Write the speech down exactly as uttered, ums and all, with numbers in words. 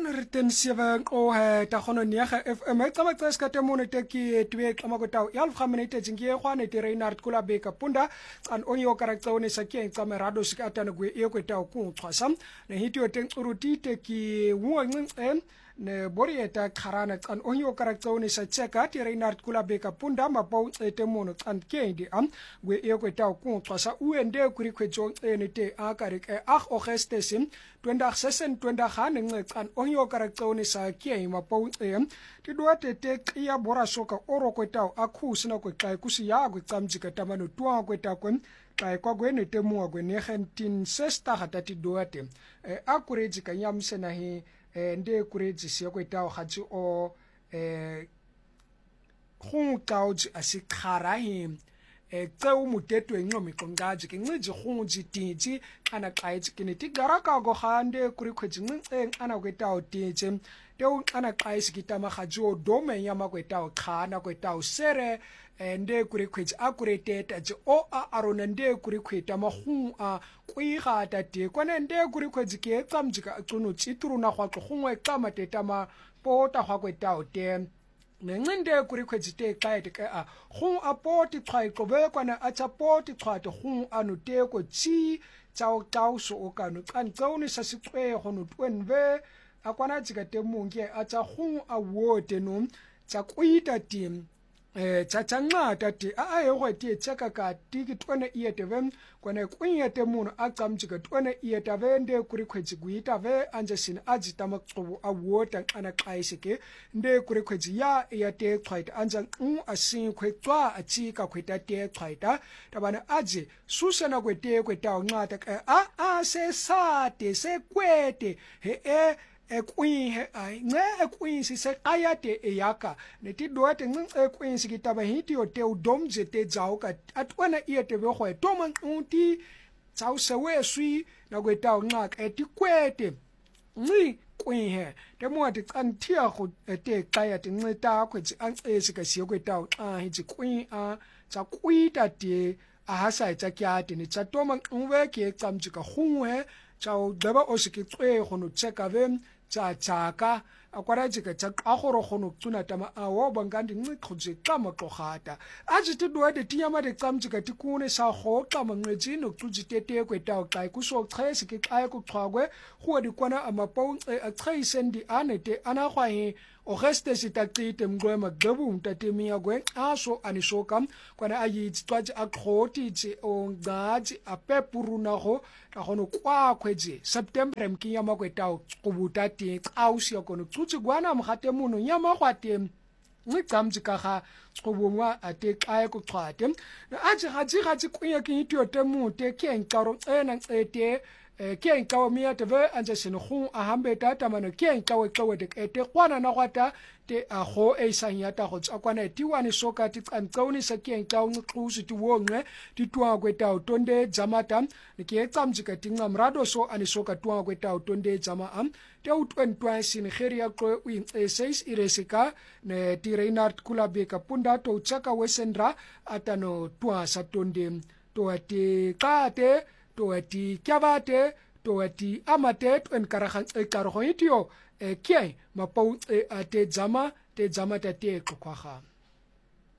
Kan riten sewe o he ta gono nege F M e tsama tsa ska temone te ki twe tsama go tau yalf khamene te jingie khwane te Reinhard Kulabeka punda kan onyo karakta one sa ki tsama rado ska ta ngwe e ko ta ku tswasam ne hitio te uruti te ki wo ngeng ne borieta kharana kan onyo karakta one sa tseka te Reinhard Kulabeka punda mapo te mono kan kendi am we e ko ta ku tswasa uende kuri khwejo ene te akarik e ag Augustusim twendag sesen twendag han ngec kan onyo karakta one sa ki mapo em ti doate te ya bora soka oro ko ta akhu sina ko kai kusi ya go tsamjika tamano twa ko ta ko kai kwa gwene te mua gwene nineteen sesta hata ti doate e akureji kanyam sena hi e nde kureji siya ko ta khatsi o e khung tauji asikhara hi e tseu muteto engco miqonqaji ke nciji khunji tiji kana qaitsi kene ti garaka go khande kuri khweji nceng ana kwetao tiji teu ana qaisi kitama khajo dome yama kwetao khana kwetao sere nde kuri khweji akureteta ji o a arona nde kuri khweta mahung a kuiga ta te kwana nde kuri khweji ke tsamjika aqunu tsituru na khwa khungwe qama tetama pota khwa kwetao te nengende kuri khwejite qaite ka a khu apoti qhai qobe kwana acha poti qhate khu anu te ko chi chao chao so okanu kan tsone sa siqwe hono twenve akwana tsika te munge acha khu awote no tsa kuita tim eh tsa nqata ti a a yego ti tsaka ka tiki tone iete vem kwana kunyete muno aqamjika tone ieta vende kuri khweji kuita ve anje sin ajita maqobu awota kana qaisike nde kuri khweji ya ya te qhaita anja u asin khwetwa achika khweta te qhaita tabana aje susana kwete kweta nqata a a se sate se kwete he e ekwi he ai nge ekwi si se ayate eyaka neti doate nge ekwi si kitaba hiti o te udomje te jauka atwana iete be go etoma unti tsau sewe swi na kweta ngaka eti kwete ngi kwi he te mo ati kantia go te kaya te nceta kwetsi ancesi ka siyo kweta a hitsi kwi a tsa kwita te a hasa etsa kyate ni tsa toma ngwe ke tsamjika khungwe tsao daba osike tswe go no tseka ve tsa tsaka akwara jika tsa agoro gono tsuna tama awo bangandi nqixuje xama xogata ajiti duwade tinyama de tsamjika tikune sa go xama nqeji no xujitete kweta xa kuso xesi ke xa ku xwagwe go di kwana amapo a xeisendi anete anagwa he Auguste sitaqite mqwema gqebu mtatemi yakwe aso anisoka kwana ayitsi twaji aqhoti tsi ongaji apepuruna go ka gono kwa khweji September mkinyama kweta qubuta ti xausi yakono tsutsi gwana mgate muno nyama kwate ngicamjika ga qobumwa ate qaye ku xwate aji gaji gaji kunya ke ityo temu te ke nkaro ena ncete ke nkawo miya te ve anje sino khu a hambe tata mano ke nkawo tlawe de ete kwana na kwata te a go e sanya ta go tsakwana ti wani soka ti tsantsoni sa ke nkawo ngxusi ti wonge ti twa kweta utonde jamata ni ke tsamjika ti ngamrado so ani soka twa kweta utonde jama am te utwentwa sin geria ko u seis iresika ne ti Reinhard Kulabeka punda to tsaka wesendra atano twa sa tonde to ati kate to ati kyavate to ati amate en karahan e karhoitio e kiai mapo ate jama te jama te te kokwaga